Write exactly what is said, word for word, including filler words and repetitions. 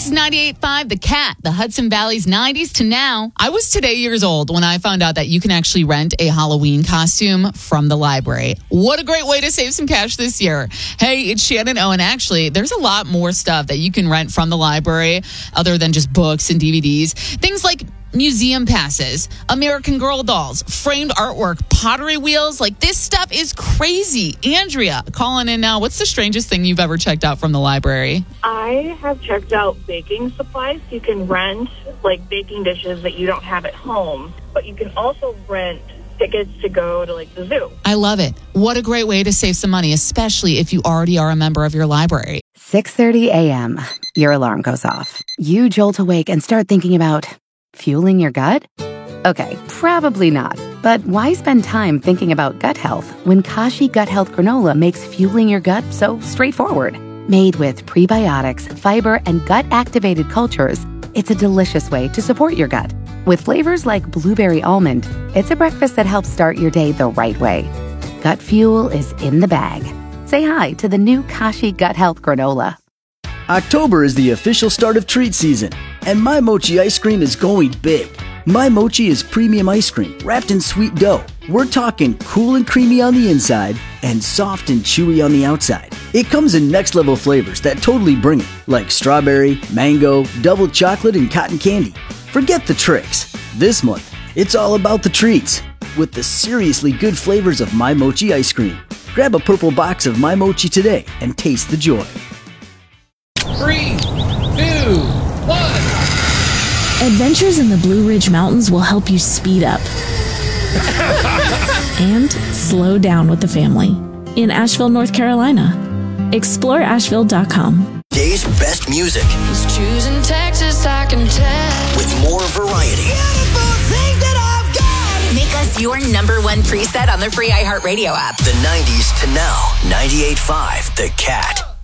is ninety-eight point five, The Cat, the Hudson Valley's nineties to now. I was today years old when I found out that you can actually rent a Halloween costume from the library. What a great way to save some cash this year. Hey, it's Shannon Owen. Actually, there's a lot more stuff that you can rent from the library other than just books and D V Ds. Things like museum passes, American Girl dolls, framed artwork, pottery wheels. Like, this stuff is crazy. Andrea, calling in now. What's the strangest thing you've ever checked out from the library? I have checked out baking supplies. You can rent, like, baking dishes that you don't have at home, but you can also rent tickets to go to, like, the zoo. I love it. What a great way to save some money, especially if you already are a member of your library. six thirty a.m. Your alarm goes off. You jolt awake and start thinking about fueling your gut? Okay, probably not. But why spend time thinking about gut health when Kashi Gut Health Granola makes fueling your gut so straightforward? Made with prebiotics, fiber, and gut-activated cultures, it's a delicious way to support your gut. With flavors like blueberry almond, it's a breakfast that helps start your day the right way. Gut fuel is in the bag. Say hi to the new Kashi Gut Health Granola. October is the official start of treat season, and My Mochi ice cream is going big. My Mochi is premium ice cream wrapped in sweet dough. We're talking cool and creamy on the inside and soft and chewy on the outside. It comes in next level flavors that totally bring it, like strawberry, mango, double chocolate, and cotton candy. Forget the tricks. This month, it's all about the treats with the seriously good flavors of My Mochi ice cream. Grab a purple box of My Mochi today and taste the joy. Three, two, one. Adventures in the Blue Ridge Mountains will help you speed up and slow down with the family in Asheville, North Carolina. explore asheville dot com. Day's best music. He's choosing Texas, I can tell. With more variety. Make us your number one preset on the free iHeartRadio app. The nineties to now. ninety-eight point five, The Cat.